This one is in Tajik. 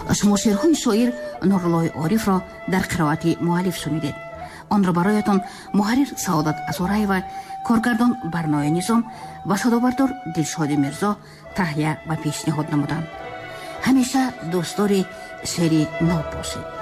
шумо шеърҳои шоир нуруллои орифро дар қироати муаллиф шунидед. онро бароятон муҳаррир саодат азораева, коргардон барнои низом ва садобардор дилшоди мирзо таҳия ва пешниҳод намуданд. ҳамеша дӯстдори шеъри ноб бошед.